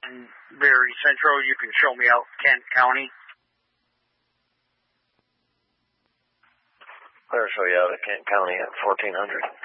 very central. You can show me out Kent County. I'll show you out at Kent County at 1400.